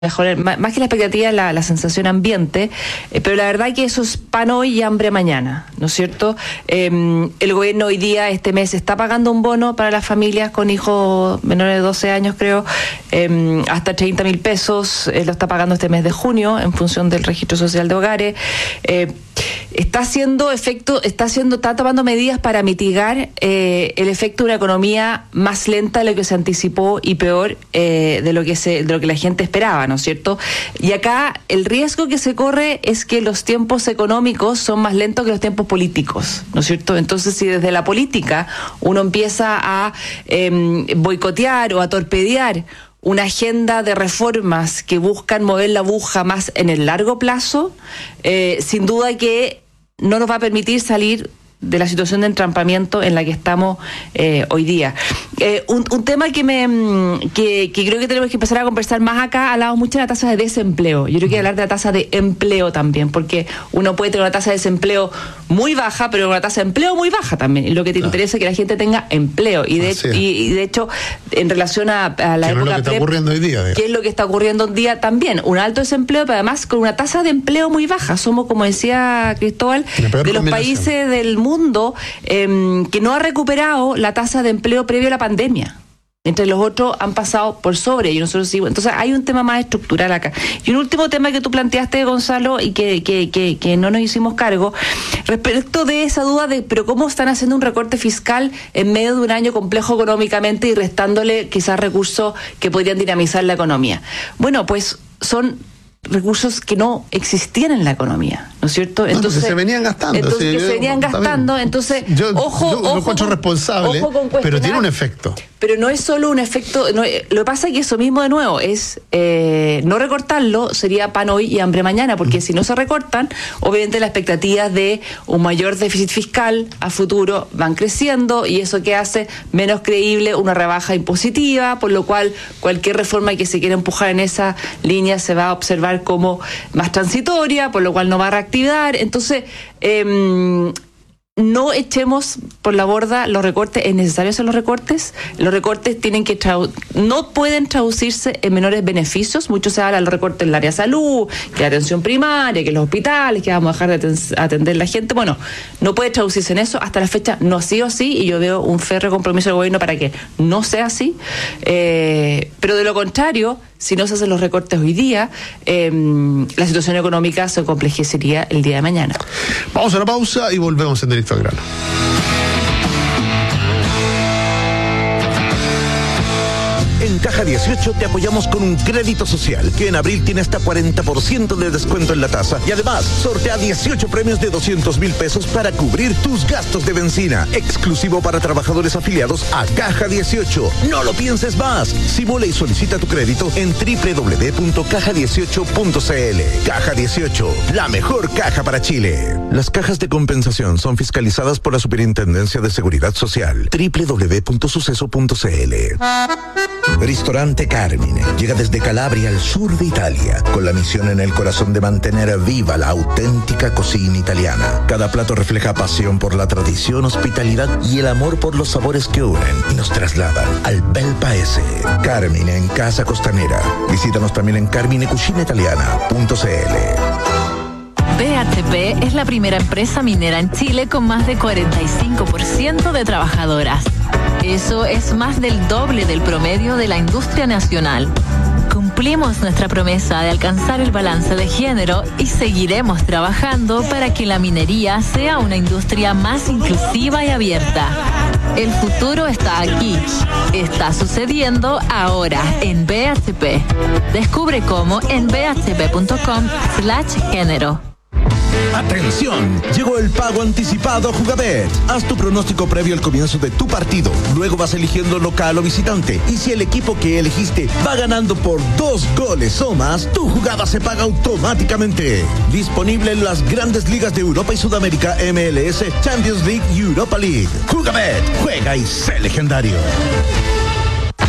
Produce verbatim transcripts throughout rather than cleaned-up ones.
mejor, más que la expectativa, la, la sensación ambiente, eh, pero la verdad que eso es pan hoy y hambre mañana, ¿no es cierto? Eh, el gobierno hoy día, este mes, está pagando un bono para las familias con hijos menores de doce años, creo, eh, hasta treinta mil pesos, eh, lo está pagando este mes de junio, en función del registro social de hogares. Eh, está haciendo efecto, está haciendo, está tomando medidas para mitigar eh, el efecto de una economía más lenta de lo que se anticipó y peor eh, de lo que se, de lo que la gente esperaba, ¿no es cierto? Y acá el riesgo que se corre es que los tiempos económicos son más lentos que los tiempos políticos, ¿no es cierto? Entonces, si desde la política uno empieza a eh, boicotear o a torpedear una agenda de reformas que buscan mover la aguja más en el largo plazo, eh, sin duda que no nos va a permitir salir de la situación de entrampamiento en la que estamos eh, hoy día. Eh, un, un tema que me que, que creo que tenemos que empezar a conversar más acá, hablamos mucho de la tasa de desempleo. Yo creo que hablar de la tasa de empleo también, porque uno puede tener una tasa de desempleo muy baja, pero una tasa de empleo muy baja también. Y lo que te claro. interesa es que la gente tenga empleo. Y de, y, y de hecho, en relación a, a la ¿Qué época es lo que está prep, ocurriendo hoy día? ¿qué es lo que está ocurriendo hoy día también? Un alto desempleo, pero además con una tasa de empleo muy baja. Somos, como decía Cristóbal, de los países del mundo mundo eh, que no ha recuperado la tasa de empleo previo a la pandemia. Entre los otros han pasado por sobre y nosotros sí. Entonces hay un tema más estructural acá. Y un último tema que tú planteaste, Gonzalo, y que, que, que, que no nos hicimos cargo, respecto de esa duda de pero cómo están haciendo un recorte fiscal en medio de un año complejo económicamente y restándole quizás recursos que podrían dinamizar la economía. Bueno, pues son recursos que no existían en la economía, ¿no es cierto? Entonces no, que se venían gastando. Entonces sí, que se venían gastando, entonces, yo, ojo, yo ojo. Lo encuentro responsable, ojo con pero tiene un efecto. Pero no es solo un efecto, no, lo que pasa es que eso mismo de nuevo es, eh, no recortarlo sería pan hoy y hambre mañana, porque mm. si no se recortan, obviamente las expectativas de un mayor déficit fiscal a futuro van creciendo y eso que hace menos creíble una rebaja impositiva, por lo cual cualquier reforma que se quiera empujar en esa línea se va a observar como más transitoria, por lo cual no va a reactivar. Entonces, eh, no echemos por la borda los recortes. ¿Es necesario hacer los recortes? Los recortes tienen que tradu- no pueden traducirse en menores beneficios. Mucho se habla de los recortes en el área de salud, que la atención primaria, que los hospitales, que vamos a dejar de aten- atender a la gente. Bueno, no puede traducirse en eso. Hasta la fecha no sí o sí, y yo veo un férreo compromiso del gobierno para que no sea así. Eh, pero de lo contrario, si no se hacen los recortes hoy día, eh, la situación económica se complejecería el día de mañana. Vamos a una pausa y volvemos en Directo al Grano. En Caja dieciocho te apoyamos con un crédito social que en abril tiene hasta cuarenta por ciento de descuento en la tasa y además sortea dieciocho premios de doscientos mil pesos para cubrir tus gastos de benzina, exclusivo para trabajadores afiliados a Caja dieciocho. No lo pienses más. Simula y solicita tu crédito en doble u doble u doble u punto caja dieciocho punto c l. Caja dieciocho, la mejor caja para Chile. Las cajas de compensación son fiscalizadas por la Superintendencia de Seguridad Social. doble u doble u doble u punto suceso punto c l. Ristorante Carmine llega desde Calabria al sur de Italia con la misión en el corazón de mantener viva la auténtica cocina italiana. Cada plato refleja pasión por la tradición, hospitalidad y el amor por los sabores que unen y nos trasladan al bel paese. Carmine en Casa Costanera. Visítanos también en carmine cucina italiana punto c l. B H P es la primera empresa minera en Chile con más de cuarenta y cinco por ciento de trabajadoras. Eso es más del doble del promedio de la industria nacional. Cumplimos nuestra promesa de alcanzar el balance de género y seguiremos trabajando para que la minería sea una industria más inclusiva y abierta. El futuro está aquí. Está sucediendo ahora en B H P. Descubre cómo en b h p punto com slash género. ¡Atención! Llegó el pago anticipado Jugabet. Haz tu pronóstico previo al comienzo de tu partido. Luego vas eligiendo local o visitante. Y si el equipo que elegiste va ganando por dos goles o más, tu jugada se paga automáticamente. Disponible en las grandes ligas de Europa y Sudamérica, M L S, Champions League y Europa League. Jugabet. Juega y sé legendario.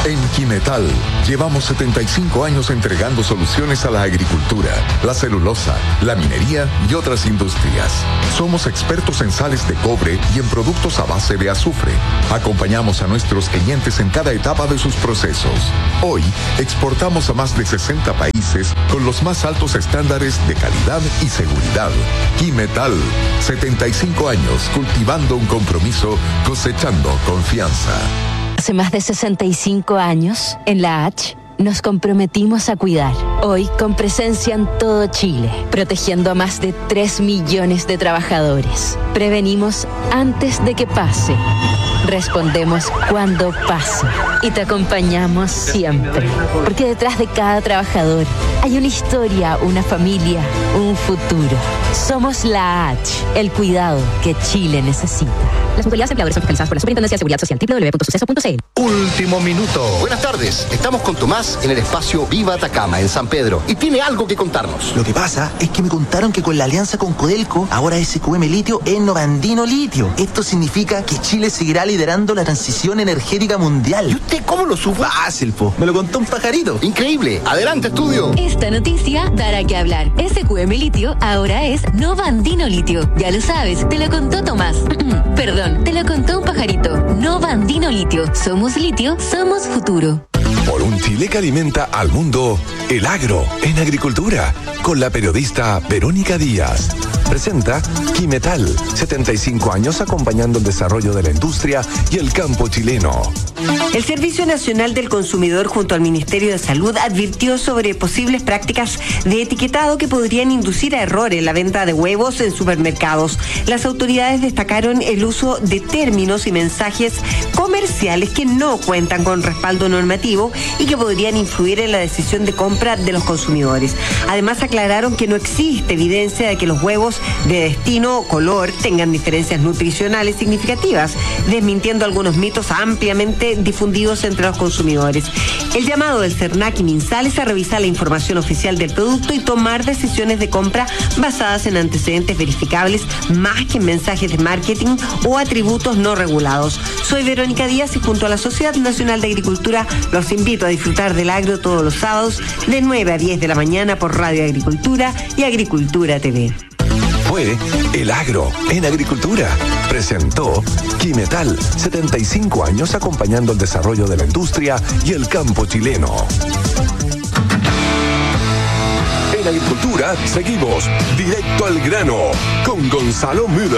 En Quimetal llevamos setenta y cinco años entregando soluciones a la agricultura, la celulosa, la minería y otras industrias. Somos expertos en sales de cobre y en productos a base de azufre. Acompañamos a nuestros clientes en cada etapa de sus procesos. Hoy exportamos a más de sesenta países con los más altos estándares de calidad y seguridad. Quimetal, setenta y cinco años cultivando un compromiso, cosechando confianza. Hace más de sesenta y cinco años, en la H, nos comprometimos a cuidar. Hoy, con presencia en todo Chile, protegiendo a más de tres millones de trabajadores. Prevenimos antes de que pase. Respondemos cuando pasa. Y te acompañamos siempre. Porque detrás de cada trabajador hay una historia, una familia, un futuro. Somos la H, el cuidado que Chile necesita. Las mutualidades empleadores son fiscalizadas por la Superintendencia de Seguridad Social, doble u doble u doble u punto suceso punto c l. Último minuto. Buenas tardes. Estamos con Tomás en el espacio Viva Atacama, en San Pedro. Y tiene algo que contarnos. Lo que pasa es que me contaron que con la alianza con Codelco, ahora S Q M Litio es Novandino Litio. Esto significa que Chile seguirá liderando la transición energética mundial. ¿Y usted cómo lo supo? Fácil, po. Me lo contó un pajarito. Increíble. Adelante, estudio. Esta noticia dará que hablar. S Q M Litio ahora es Novandino Litio. Ya lo sabes, te lo contó Tomás. Perdón, te lo contó un pajarito. Novandino Litio. Somos litio, somos futuro. Por un Chile que alimenta al mundo, el agro en agricultura, con la periodista Verónica Díaz. Presenta Quimetal, setenta y cinco años acompañando el desarrollo de la industria y el campo chileno. El Servicio Nacional del Consumidor junto al Ministerio de Salud advirtió sobre posibles prácticas de etiquetado que podrían inducir a error en la venta de huevos en supermercados. Las autoridades destacaron el uso de términos y mensajes comerciales que no cuentan con respaldo normativo y que podrían influir en la decisión de compra de los consumidores. Además, aclararon que no existe evidencia de que los huevos de destino o color tengan diferencias nutricionales significativas, desmintiendo algunos mitos ampliamente difundidos entre los consumidores. El llamado del CERNAC y MinSal es a revisar la información oficial del producto y tomar decisiones de compra basadas en antecedentes verificables más que en mensajes de marketing o atributos no regulados. Soy Verónica Díaz y junto a la Sociedad Nacional de Agricultura los invito a disfrutar del agro todos los sábados de nueve a diez de la mañana por Radio Agricultura y Agricultura T V. Fue El Agro en Agricultura. Presentó Quimetal, setenta y cinco años acompañando el desarrollo de la industria y el campo chileno. En Agricultura seguimos directo al grano con Gonzalo Müller.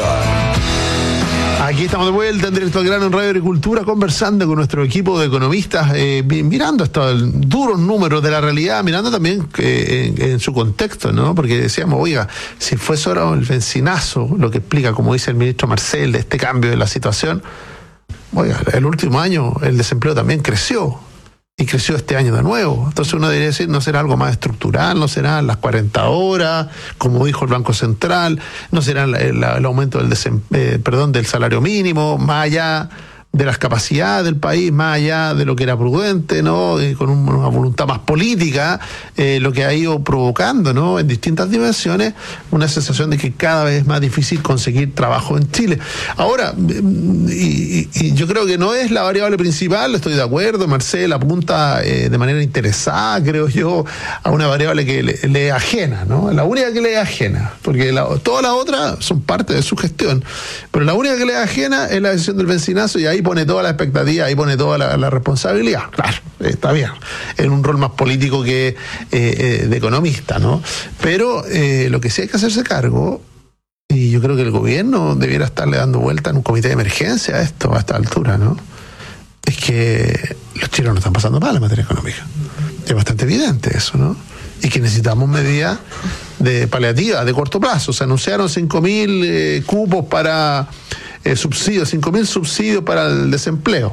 Aquí estamos de vuelta en Directo al Grano en Radio Agricultura, conversando con nuestro equipo de economistas, eh, mirando estos duros números de la realidad, mirando también eh, en, en su contexto, ¿no? Porque decíamos, oiga, si fue solo el benzinazo, lo que explica, como dice el ministro Marcel, de este cambio de la situación, oiga, el último año el desempleo también creció. Y creció este año de nuevo. Entonces uno debería decir, ¿no será algo más estructural? ¿No serán las cuarenta horas, como dijo el Banco Central? ¿No será el, el, el aumento del, desem, eh, perdón, del salario mínimo, más allá de las capacidades del país, más allá de lo que era prudente, ¿no? Eh, con un, una voluntad más política, eh, lo que ha ido provocando, ¿no? En distintas dimensiones, una sensación de que cada vez es más difícil conseguir trabajo en Chile. Ahora, y, y yo creo que no es la variable principal, estoy de acuerdo, Marcel apunta eh, de manera interesada, creo yo, a una variable que le, le es ajena, ¿no? La única que le es ajena, porque la, todas las otras son parte de su gestión, pero la única que le es ajena es la decisión del benzinazo, y ahí pone toda la expectativa, ahí pone toda la, la responsabilidad. Claro, está bien, en un rol más político que eh, eh, de economista, ¿no? Pero eh, lo que sí hay que hacerse cargo, y yo creo que el gobierno debiera estarle dando vuelta en un comité de emergencia a esto, a esta altura, ¿no? Es que los chilenos no están pasando mal en materia económica. Es bastante evidente eso, ¿no? Y que necesitamos medidas de paliativas, de corto plazo. Se anunciaron cinco mil eh, cupos para eh, subsidios, cinco mil subsidios para el desempleo.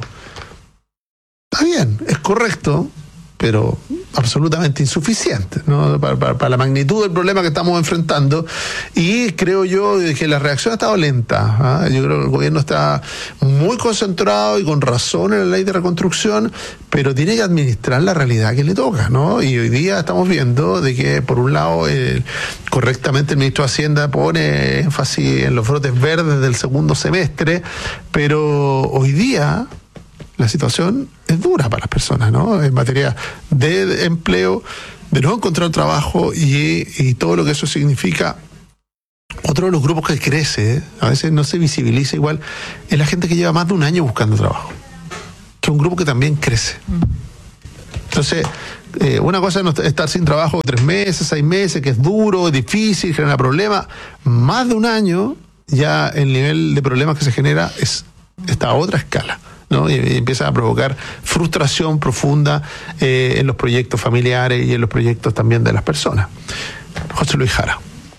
Está bien, es correcto, pero absolutamente insuficiente, ¿no? Para, para, para la magnitud del problema que estamos enfrentando, y creo yo que la reacción ha estado lenta, ¿eh? Yo creo que el gobierno está muy concentrado y con razón en la ley de reconstrucción, pero tiene que administrar la realidad que le toca, ¿no? Y hoy día estamos viendo de que por un lado eh, correctamente el ministro de Hacienda pone énfasis en los brotes verdes del segundo semestre, pero hoy día la situación es dura para las personas, ¿no? En materia de empleo, de no encontrar trabajo y, y todo lo que eso significa. Otro de los grupos que crece, ¿eh? A veces no se visibiliza igual, es la gente que lleva más de un año buscando trabajo, que es un grupo que también crece. Entonces, eh, una cosa es no estar sin trabajo tres meses, seis meses, que es duro, es difícil, genera problemas. Más de un año, ya el nivel de problemas que se genera es está a otra escala, ¿no? Y, y empieza a provocar frustración profunda eh, en los proyectos familiares y en los proyectos también de las personas. José Luis Jara.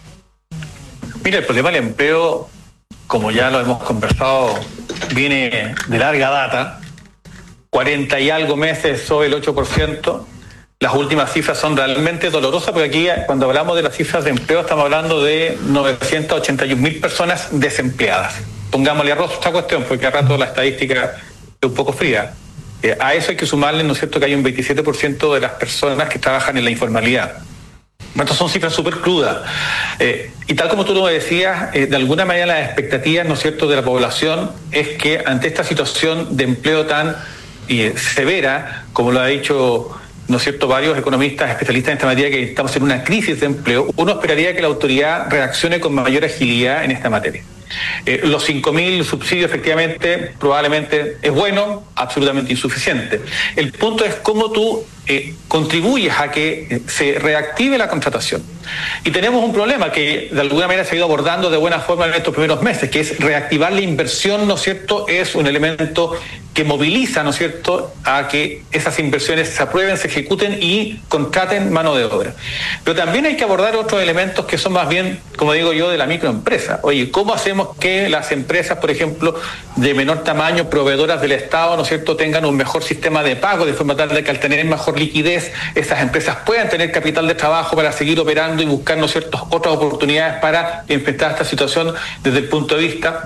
Mira, el problema del empleo, como ya lo hemos conversado, viene de larga data, cuarenta y algo meses sobre el ocho por ciento. Las últimas cifras son realmente dolorosas, porque aquí cuando hablamos de las cifras de empleo estamos hablando de novecientas ochenta y un mil personas desempleadas. Pongámosle arroz a esta cuestión, porque a rato la estadística es un poco fría. Eh, a eso hay que sumarle, ¿no es cierto?, que hay un veintisiete por ciento de las personas que trabajan en la informalidad. Estas son cifras súper crudas. Eh, y tal como tú lo decías, eh, de alguna manera las expectativas, ¿no es cierto?, de la población es que ante esta situación de empleo tan eh, severa, como lo ha dicho, ¿no es cierto?, varios economistas especialistas en esta materia, que estamos en una crisis de empleo, uno esperaría que la autoridad reaccione con mayor agilidad en esta materia. Eh, los cinco mil subsidios efectivamente probablemente es bueno, absolutamente insuficiente. El punto es cómo tú eh, contribuyes a que eh, se reactive la contratación. Y tenemos un problema que de alguna manera se ha ido abordando de buena forma en estos primeros meses, que es reactivar la inversión, ¿no es cierto?, es un elemento que moviliza, ¿no es cierto?, a que esas inversiones se aprueben, se ejecuten y contraten mano de obra. Pero también hay que abordar otros elementos que son más bien, como digo yo, de la microempresa. Oye, ¿cómo hacemos que las empresas, por ejemplo, de menor tamaño, proveedoras del Estado, ¿no es cierto?, tengan un mejor sistema de pago, de forma tal de que al tener mejor liquidez, esas empresas puedan tener capital de trabajo para seguir operando y buscar, ¿no es cierto?, otras oportunidades para enfrentar esta situación desde el punto de vista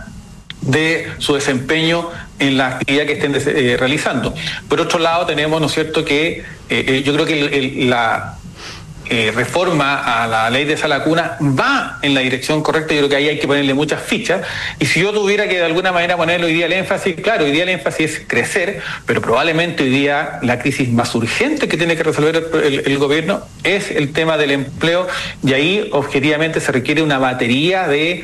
de su desempeño en la actividad que estén eh, realizando. Por otro lado, tenemos, ¿no es cierto?, que eh, yo creo que el, el, la eh, reforma a la ley de Salacuna va en la dirección correcta. Yo creo que ahí hay que ponerle muchas fichas. Y si yo tuviera que de alguna manera ponerle hoy día el énfasis, claro, hoy día el énfasis es crecer, pero probablemente hoy día la crisis más urgente que tiene que resolver el, el, el gobierno es el tema del empleo, y ahí objetivamente se requiere una batería de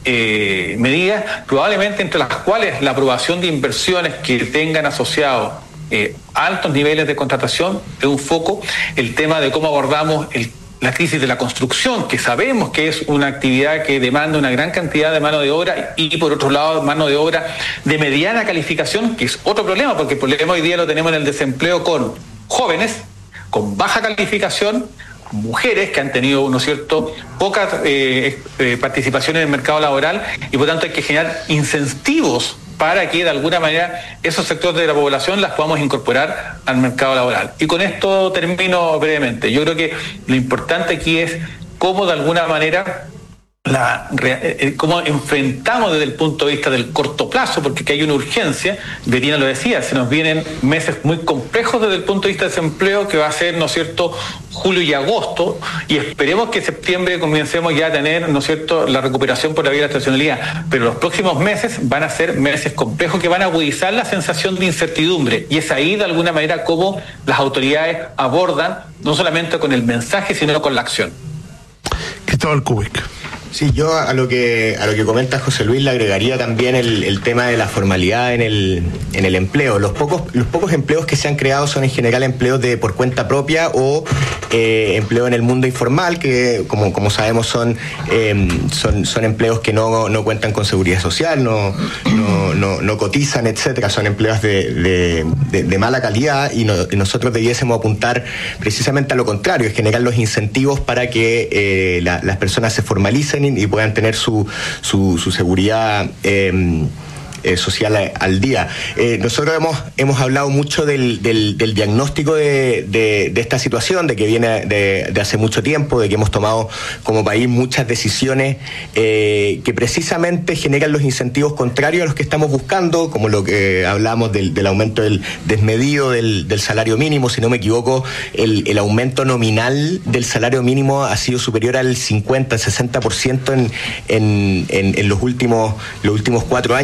Eh, medidas, probablemente entre las cuales la aprobación de inversiones que tengan asociados eh, altos niveles de contratación es un foco, el tema de cómo abordamos el, la crisis de la construcción, que sabemos que es una actividad que demanda una gran cantidad de mano de obra, y por otro lado mano de obra de mediana calificación, que es otro problema, porque el problema hoy día lo tenemos en el desempleo con jóvenes, con baja calificación, mujeres que han tenido, ¿no es cierto?, poca eh, eh, participación en el mercado laboral, y por tanto hay que generar incentivos para que de alguna manera esos sectores de la población las podamos incorporar al mercado laboral. Y con esto termino brevemente. Yo creo que lo importante aquí es cómo de alguna manera La, eh, cómo enfrentamos desde el punto de vista del corto plazo, porque aquí hay una urgencia. Betina lo decía, se nos vienen meses muy complejos desde el punto de vista del desempleo, que va a ser, ¿no es cierto?, julio y agosto, y esperemos que en septiembre comencemos ya a tener, ¿no es cierto?, la recuperación por la vía de la estacionalidad. Pero los próximos meses van a ser meses complejos que van a agudizar la sensación de incertidumbre, y es ahí de alguna manera cómo las autoridades abordan, no solamente con el mensaje, sino con la acción. Cristóbal Kubik. Sí, yo a lo que a lo que comenta José Luis le agregaría también el, el tema de la formalidad en el en el empleo. Los pocos los pocos empleos que se han creado son en general empleos de por cuenta propia o eh, empleo en el mundo informal, que como como sabemos son eh, son son empleos que no no cuentan con seguridad social, no no no, no cotizan, etcétera. Son empleos de de, de, de mala calidad, y, no, y nosotros debiésemos apuntar precisamente a lo contrario, es generar los incentivos para que eh, la, las personas se formalicen y puedan tener su, su, su seguridad eh, eh, social a, al día. Eh, nosotros hemos, hemos hablado mucho del, del, del diagnóstico de, de, de esta situación, de que viene de, de hace mucho tiempo, de que hemos tomado como país muchas decisiones eh, que precisamente generan los incentivos contrarios a los que estamos buscando, como lo que hablamos del, del aumento del desmedido del, del salario mínimo. Si no me equivoco, el, el aumento nominal del salario mínimo ha sido superior al cincuenta, sesenta por ciento en, en, en, en los últimos, los últimos cuatro años, que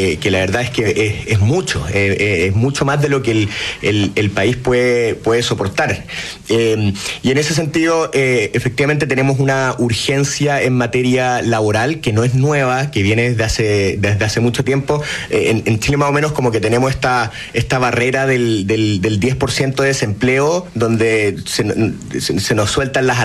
que, que la verdad es que es, es mucho, eh, es mucho más de lo que el, el, el país puede, puede soportar. Eh, y en ese sentido, eh, efectivamente tenemos una urgencia en materia laboral que no es nueva, que viene desde hace, desde hace mucho tiempo. Eh, en, en Chile más o menos como que tenemos esta, esta barrera del, del, del diez por ciento de desempleo, donde se, se, se nos sueltan las